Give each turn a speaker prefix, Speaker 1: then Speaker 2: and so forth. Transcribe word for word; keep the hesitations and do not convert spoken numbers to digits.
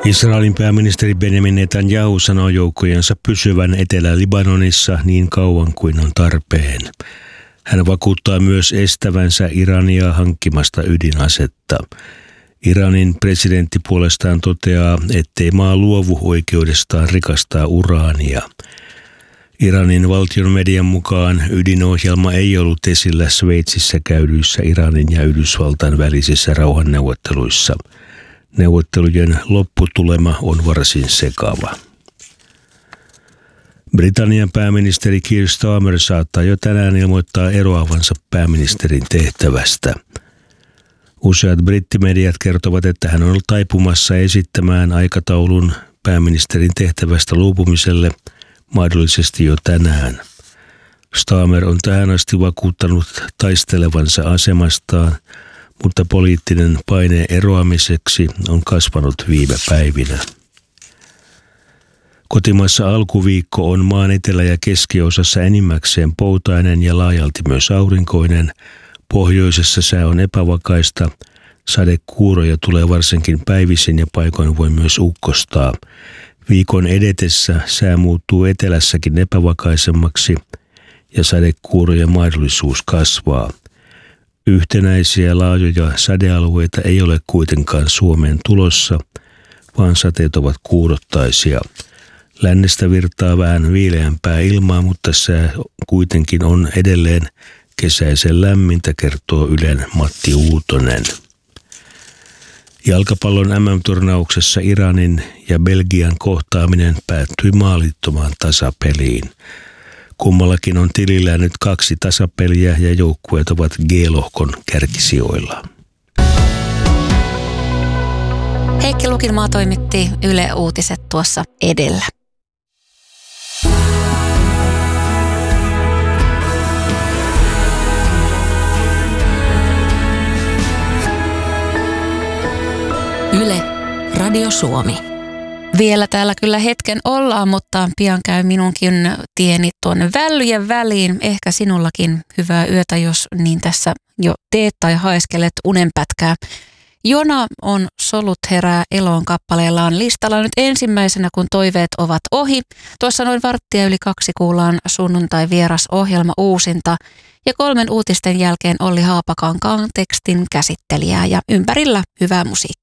Speaker 1: Israelin pääministeri Benjamin Netanyahu sanoo joukkojensa pysyvän Etelä-Libanonissa niin kauan kuin on tarpeen. Hän vakuuttaa myös estävänsä Irania hankkimasta ydinasetta. Iranin presidentti puolestaan toteaa, ettei maa luovu oikeudestaan rikastaa uraania. Iranin valtion median mukaan ydinohjelma ei ollut esillä Sveitsissä käydyissä Iranin ja Yhdysvaltain välisissä rauhanneuvotteluissa. Neuvottelujen lopputulema on varsin sekava. Britannian pääministeri Keir Starmer saattaa jo tänään ilmoittaa eroavansa pääministerin tehtävästä. Useat brittimediat kertovat, että hän on ollut taipumassa esittämään aikataulun pääministerin tehtävästä luopumiselle mahdollisesti jo tänään. Starmer on tähän asti vakuuttanut taistelevansa asemastaan, mutta poliittinen paine eroamiseksi on kasvanut viime päivinä. Kotimaassa alkuviikko on maan etelä- ja keskiosassa enimmäkseen poutainen ja laajalti myös aurinkoinen. Pohjoisessa sää on epävakaista. Sadekuuroja tulee varsinkin päivisin ja paikoin voi myös ukkostaa. Viikon edetessä sää muuttuu etelässäkin epävakaisemmaksi ja sadekuurojen mahdollisuus kasvaa. Yhtenäisiä laajoja sadealueita ei ole kuitenkaan Suomeen tulossa, vaan sateet ovat kuurottaisia. Lännestä virtaa vähän viileämpää ilmaa, mutta sää kuitenkin on edelleen kesäisen lämmintä, kertoo Ylen Matti Uutonen. Jalkapallon M M-turnauksessa Iranin ja Belgian kohtaaminen päättyi maalittomaan tasapeliin. Kummallakin on tilillään nyt kaksi tasapeliä ja joukkueet ovat G-lohkon kärkisijoilla.
Speaker 2: Heikki Lukinmaa toimitti Yle Uutiset tuossa edellä. Yle, Radio Suomi. Vielä täällä kyllä hetken ollaan, mutta pian käy minunkin tieni tuonne välyjen väliin. Ehkä sinullakin hyvää yötä, jos niin tässä jo teet tai haiskelet unenpätkää. Jona on Solut herää eloon kappaleellaan listalla nyt ensimmäisenä, kun toiveet ovat ohi. Tuossa noin varttia yli kaksi kuullaan sunnuntai vieras ohjelma uusinta ja kolmen uutisten jälkeen Olli Haapakankaan tekstin käsittelijää ja ympärillä hyvää musiikkia.